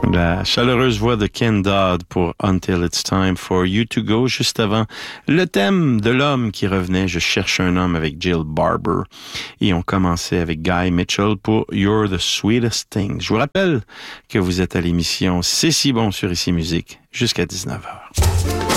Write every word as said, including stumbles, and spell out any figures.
La chaleureuse voix de Ken Dodd pour Until It's Time for You to Go. Juste avant, le thème de l'homme qui revenait, Je cherche un homme avec Jill Barber. Et on commençait avec Guy Mitchell pour You're the Sweetest Thing. Je vous rappelle que vous êtes à l'émission C'est si bon sur Ici Musique jusqu'à dix-neuf heures.